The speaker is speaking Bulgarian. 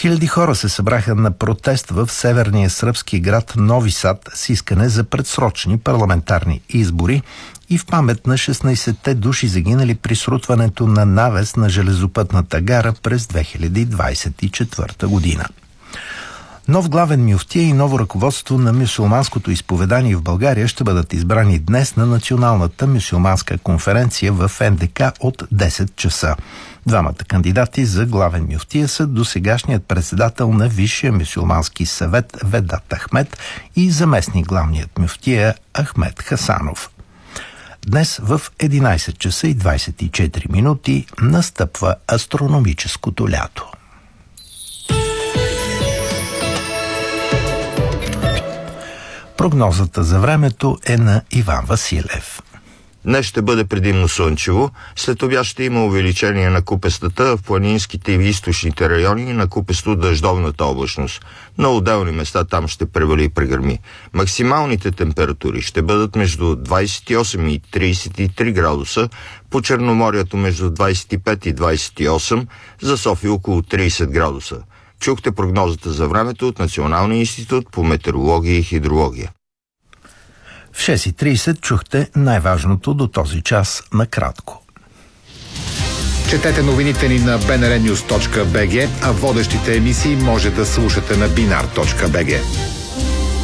Хиляди хора се събраха на протест в северния сръбски град Нови Сад с искане за предсрочни парламентарни избори и в памет на 16-те души загинали при срутването на навес на железопътната гара през 2024 година. Нов главен мюфтия и ново ръководство на мюсюлманското изповедание в България ще бъдат избрани днес на Националната мюсюлманска конференция в НДК от 10 часа. Двамата кандидати за главен мюфтия са досегашният председател на Висшия мюсюлмански съвет Ведат Ахмед и заместник главният мюфтия Ахмед Хасанов. Днес в 11 часа и 24 минути настъпва астрономическото лято. Прогнозата за времето е на Иван Василев. Днес ще бъде предимно слънчево, след обяд ще има увеличение на купестата в планинските и източните райони и на купесто дъждовната облачност. На отделни места там ще превали и прегърми. Максималните температури ще бъдат между 28 и 33 градуса, по Черноморието между 25 и 28, за София около 30 градуса. Чухте прогнозата за времето от Националния институт по метеорология и хидрология. В 6:30 чухте най-важното до този час накратко. Четете новините ни на bnrnews.bg, а водещите емисии може да слушате на binar.bg.